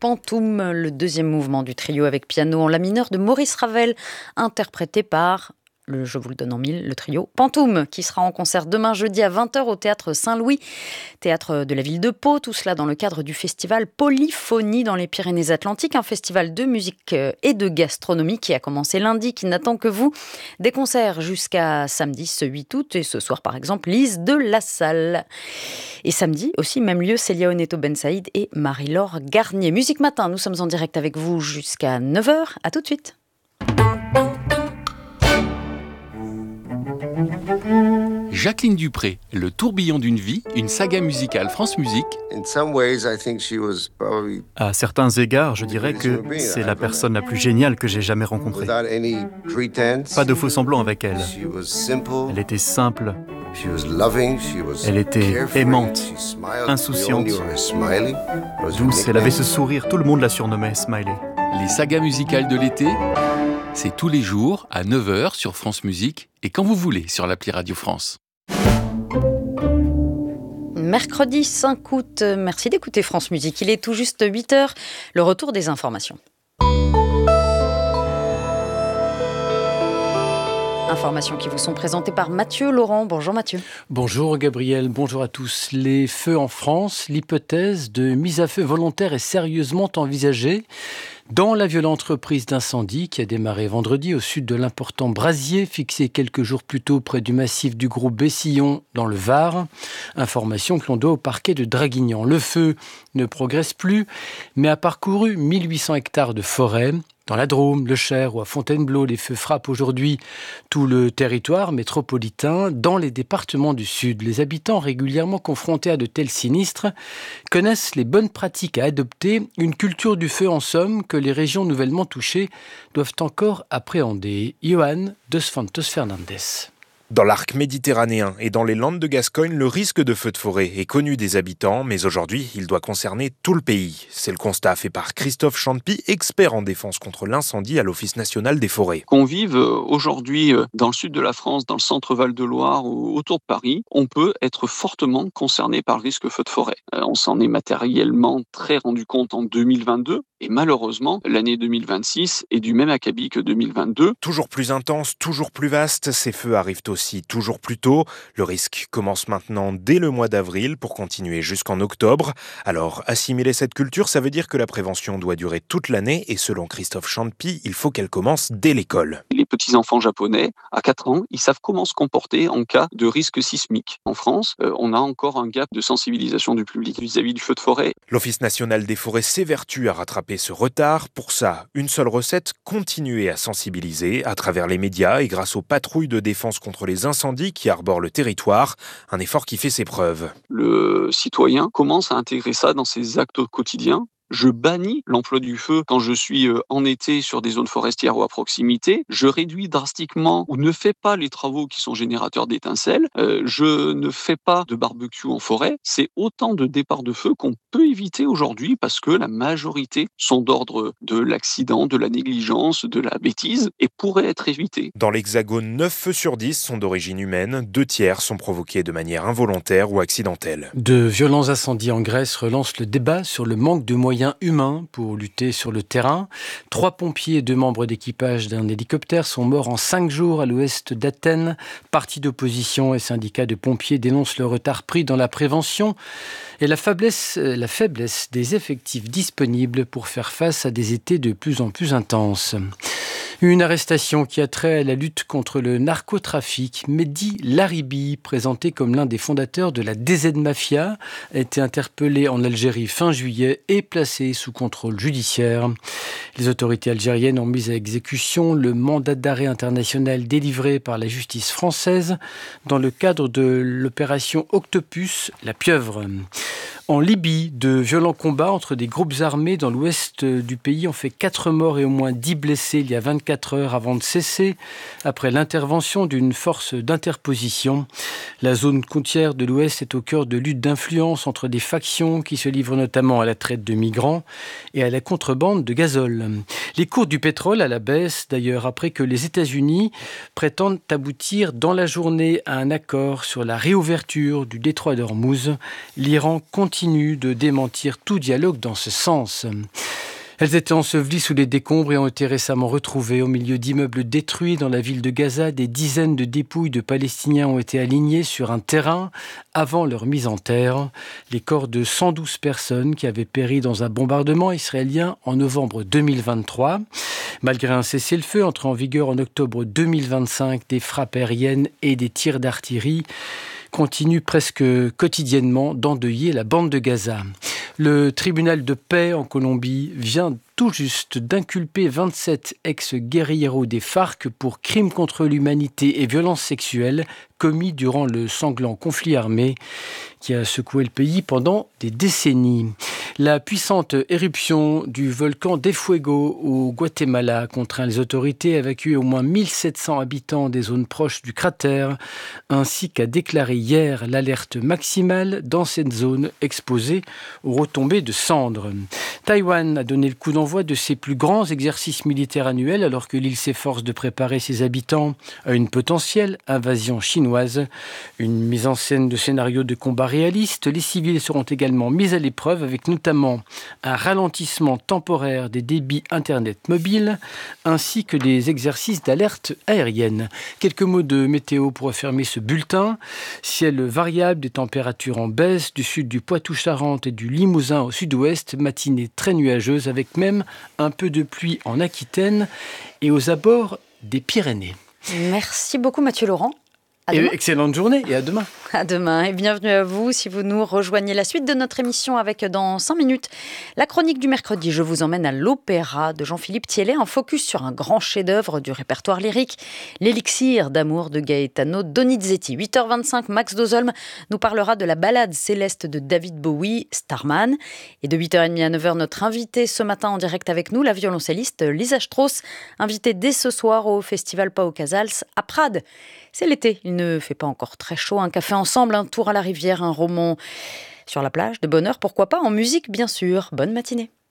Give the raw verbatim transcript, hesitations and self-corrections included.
Pantoum, le deuxième mouvement du trio avec piano en la mineur de Maurice Ravel, interprété par, le, je vous le donne en mille, le trio Pantoum, qui sera en concert demain jeudi à vingt heures au Théâtre Saint-Louis, théâtre de la ville de Pau, tout cela dans le cadre du festival Polyphonie dans les Pyrénées-Atlantiques, un festival de musique et de gastronomie qui a commencé lundi, qui n'attend que vous. Des concerts jusqu'à samedi, ce huit août, et ce soir par exemple, Lise de la Salle. Et samedi aussi, même lieu, Célia Oneto Ben Saïd et Marie-Laure Garnier. Musique Matin, nous sommes en direct avec vous jusqu'à neuf heures. À tout de suite. Jacqueline Dupré, Le tourbillon d'une vie, une saga musicale France Musique. À certains égards, je dirais que c'est la personne la plus géniale que j'ai jamais rencontrée. Pas de faux semblants avec elle. Elle était simple. Elle était aimante, insouciante, douce. Elle avait ce sourire, tout le monde la surnommait Smiley. Les sagas musicales de l'été, c'est tous les jours à neuf heures sur France Musique et quand vous voulez sur l'appli Radio France. Mercredi cinq août, merci d'écouter France Musique. Il est tout juste huit heures, le retour des informations. Informations qui vous sont présentées par Mathieu Laurent. Bonjour Mathieu. Bonjour Gabriel, bonjour à tous. Les feux en France, l'hypothèse de mise à feu volontaire est sérieusement envisagée dans la violente reprise d'incendie qui a démarré vendredi au sud de l'important brasier fixé quelques jours plus tôt près du massif du Gros Bessillon dans le Var. Information que l'on doit au parquet de Draguignan. Le feu ne progresse plus mais a parcouru mille huit cents hectares de forêt. Dans la Drôme, le Cher ou à Fontainebleau, les feux frappent aujourd'hui tout le territoire métropolitain. Dans les départements du Sud, les habitants régulièrement confrontés à de tels sinistres connaissent les bonnes pratiques à adopter, une culture du feu en somme que les régions nouvellement touchées doivent encore appréhender. Johan Dos Santos Fernandes. Dans l'arc méditerranéen et dans les Landes de Gascogne, le risque de feu de forêt est connu des habitants, mais aujourd'hui, il doit concerner tout le pays. C'est le constat fait par Christophe Champy, expert en défense contre l'incendie à l'Office national des forêts. Qu'on vive aujourd'hui dans le sud de la France, dans le centre Val-de-Loire ou autour de Paris, on peut être fortement concerné par le risque feu de forêt. On s'en est matériellement très rendu compte en deux mille vingt-deux. Et malheureusement, l'année deux mille vingt-six est du même acabit que deux mille vingt-deux. Toujours plus intense, toujours plus vaste, ces feux arrivent aussi toujours plus tôt. Le risque commence maintenant dès le mois d'avril pour continuer jusqu'en octobre. Alors, assimiler cette culture, ça veut dire que la prévention doit durer toute l'année et selon Christophe Champy, il faut qu'elle commence dès l'école. Les petits-enfants japonais, à quatre ans, ils savent comment se comporter en cas de risque sismique. En France, on a encore un gap de sensibilisation du public vis-à-vis du feu de forêt. L'Office national des forêts s'évertue à rattraper ce retard. Pour ça, une seule recette, continuer à sensibiliser à travers les médias et grâce aux patrouilles de défense contre les incendies qui arborent le territoire, un effort qui fait ses preuves. Le citoyen commence à intégrer ça dans ses actes quotidiens. Je bannis l'emploi du feu quand je suis en été sur des zones forestières ou à proximité. Je réduis drastiquement ou ne fais pas les travaux qui sont générateurs d'étincelles. Euh, je ne fais pas de barbecue en forêt. C'est autant de départs de feu qu'on peut éviter aujourd'hui parce que la majorité sont d'ordre de l'accident, de la négligence, de la bêtise et pourraient être évités. Dans l'Hexagone, neuf feux sur dix sont d'origine humaine. Deux tiers sont provoqués de manière involontaire ou accidentelle. De violents incendies en Grèce relancent le débat sur le manque de moyens humains pour lutter sur le terrain. Trois pompiers et deux membres d'équipage d'un hélicoptère sont morts en cinq jours à l'ouest d'Athènes. Partis d'opposition et syndicats de pompiers dénoncent le retard pris dans la prévention et la faiblesse, la faiblesse des effectifs disponibles pour faire face à des étés de plus en plus intenses. Une arrestation qui a trait à la lutte contre le narcotrafic. Mehdi Laribi, présenté comme l'un des fondateurs de la D Z Mafia, a été interpellé en Algérie fin juillet et placé sous contrôle judiciaire. Les autorités algériennes ont mis à exécution le mandat d'arrêt international délivré par la justice française dans le cadre de l'opération Octopus, la pieuvre. En Libye, de violents combats entre des groupes armés dans l'ouest du pays ont fait quatre morts et au moins dix blessés il y a vingt-quatre heures avant de cesser, après l'intervention d'une force d'interposition. La zone côtière de l'ouest est au cœur de luttes d'influence entre des factions qui se livrent notamment à la traite de migrants et à la contrebande de gazole. Les cours du pétrole à la baisse, d'ailleurs, après que les États-Unis prétendent aboutir dans la journée à un accord sur la réouverture du détroit d'Ormuz. L'Iran continue continuent de démentir tout dialogue dans ce sens. Elles étaient ensevelies sous les décombres et ont été récemment retrouvées au milieu d'immeubles détruits dans la ville de Gaza. Des dizaines de dépouilles de Palestiniens ont été alignées sur un terrain avant leur mise en terre. Les corps de cent douze personnes qui avaient péri dans un bombardement israélien en novembre deux mille vingt-trois. Malgré un cessez-le-feu entré en vigueur en octobre deux mille vingt-cinq, des frappes aériennes et des tirs d'artillerie continuent presque quotidiennement d'endeuiller la bande de Gaza. Le tribunal de paix en Colombie vient tout juste d'inculper vingt-sept ex-guérilleros des FARC pour crimes contre l'humanité et violences sexuelles commis durant le sanglant conflit armé qui a secoué le pays pendant des décennies. La puissante éruption du volcan de Fuego au Guatemala a contraint les autorités à évacuer au moins mille sept cents habitants des zones proches du cratère, ainsi qu'à déclarer hier l'alerte maximale dans cette zone exposée aux retombées de cendres. Taïwan a donné le coup d'envoi de ses plus grands exercices militaires annuels alors que l'île s'efforce de préparer ses habitants à une potentielle invasion chinoise. Une mise en scène de scénarios de combat réalistes. Les civils seront également mis à l'épreuve avec notamment un ralentissement temporaire des débits Internet mobiles ainsi que des exercices d'alerte aérienne. Quelques mots de météo pour refermer ce bulletin. Ciel variable, des températures en baisse du sud du Poitou-Charentes et du Limousin au sud-ouest. Matinée très nuageuse avec même un peu de pluie en Aquitaine et aux abords des Pyrénées. Merci beaucoup Mathieu Laurent. À demain. Et excellente journée et à demain. À demain et bienvenue à vous si vous nous rejoignez. La suite de notre émission avec dans cinq minutes la chronique du mercredi. Je vous emmène à l'opéra de Jean-Philippe Thiellet, un focus sur un grand chef-d'œuvre du répertoire lyrique, l'élixir d'amour de Gaetano Donizetti. huit heures vingt-cinq, Max Dozolm nous parlera de la ballade céleste de David Bowie, Starman. Et de huit heures trente à neuf heures, notre invitée ce matin en direct avec nous, la violoncelliste Lisa Strauss, invitée dès ce soir au festival Pau Casals à Prades. C'est l'été, il ne fait pas encore très chaud. Un café ensemble, un tour à la rivière, un roman sur la plage, de bonne heure, pourquoi pas, en musique bien sûr. Bonne matinée.